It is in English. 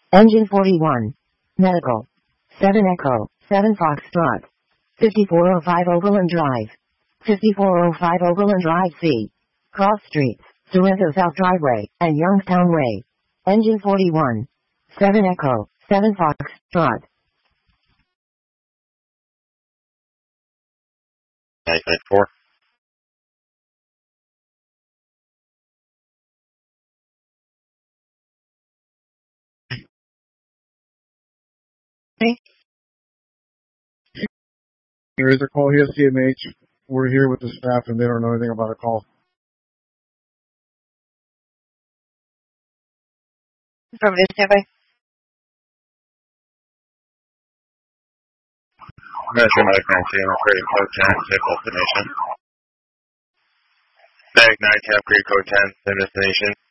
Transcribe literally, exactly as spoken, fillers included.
Engine forty-one. Medical. seven Echo, seven Foxtrot. fifty-four oh five Overland Drive. fifty-four oh five Overland Drive C. Cross Streets, Sorrento South Driveway, and Youngstown Way. Engine forty-one. seven Echo, seven Foxtrot. nine nine four. There is a call here, C M H. We're here with the staff and they don't know anything about a call. From this standby. Metro Medical Team, Credit Code ten, safe destination. Bag nine, Cap Credit Code ten, same destination.